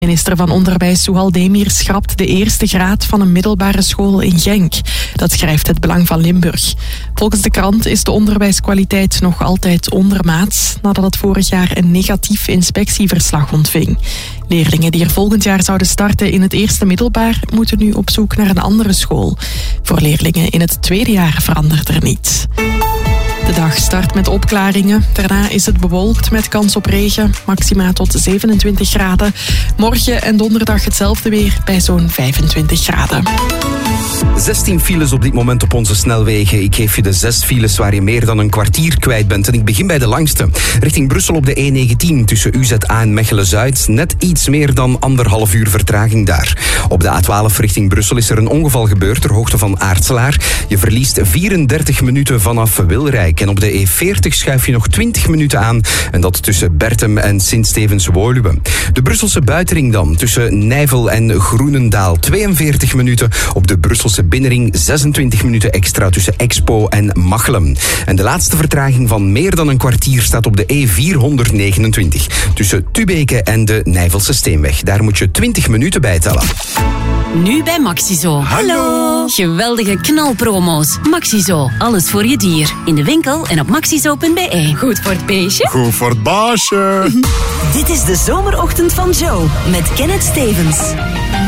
Minister van Onderwijs Souhal Demir schrapt de eerste graad van een middelbare school in Genk. Dat schrijft Het Belang van Limburg. Volgens de krant is de onderwijskwaliteit nog altijd ondermaats, nadat het vorig jaar een negatief inspectieverslag ontving. Leerlingen die er volgend jaar zouden starten in het eerste middelbaar moeten nu op zoek naar een andere school. Voor leerlingen in het tweede jaar verandert er niets. De dag start met opklaringen. Daarna is het bewolkt met kans op regen. Maxima tot 27 graden. Morgen en donderdag hetzelfde weer bij zo'n 25 graden. 16 files op dit moment op onze snelwegen. Ik geef je de 6 files waar je meer dan een kwartier kwijt bent. En ik begin bij de langste. Richting Brussel op de E19 tussen UZA en Mechelen-Zuid. Net iets meer dan 1,5 uur vertraging daar. Op de A12 richting Brussel is er een ongeval gebeurd ter hoogte van Aartselaar. Je verliest 34 minuten vanaf Wilrijk. En op de E40 schuif je nog 20 minuten aan. En dat tussen Bertem en Sint-Stevens-Woluwe. De Brusselse buitenring dan. Tussen Nijvel en Groenendaal 42 minuten. Op de Brusselse binnenring 26 minuten extra tussen Expo en Machelen. En de laatste vertraging van meer dan een kwartier staat op de E429. Tussen Tubeke en de Nijvelse Steenweg. Daar moet je 20 minuten bij tellen. Nu bij Maxizo. Hallo! Geweldige knalpromo's. Maxizo, alles voor je dier. In de winkel en op maxizo.be. Goed voor het beestje. Goed voor het baasje. Dit is de zomerochtend van Joe met Kenneth Stevens.